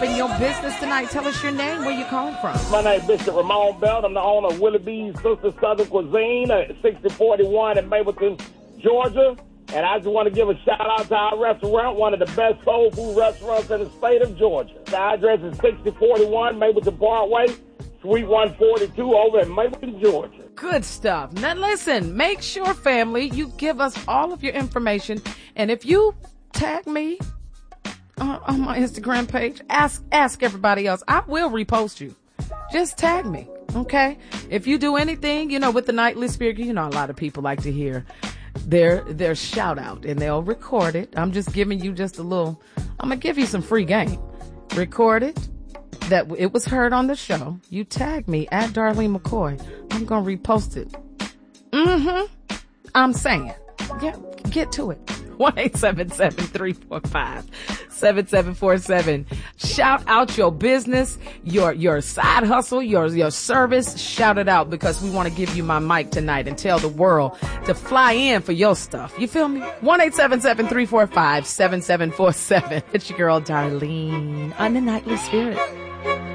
up in your business tonight. Tell us your name. Where you calling from? My name is Bishop Ramon Belt. I'm the owner of Willie B's Sister Southern Cuisine at 6041 in Mapleton, Georgia. And I just want to give a shout-out to our restaurant, one of the best soul food restaurants in the state of Georgia. The address is 6041 Mapleton Parkway, Suite 142 over in Mapleton, Georgia. Good stuff. Now, listen, make sure, family, you give us all of your information. And if you tag me on my Instagram page, ask everybody else. I will repost you. Just tag me, okay? If you do anything, with the Nightly Spirit, a lot of people like to hear their shout out and they'll record it. I'm just giving you I'm going to give you some free game. Record it, that it was heard on the show. You tag me at Darlene McCoy. I'm going to repost it. I'm saying, yeah, get to it. 1-877-345-7747. Shout out your business, your side hustle, your service. Shout it out because we want to give you my mic tonight and tell the world to fly in for your stuff. You feel me? 1-877-345-7747. It's your girl Darlene on the Nightly Spirit.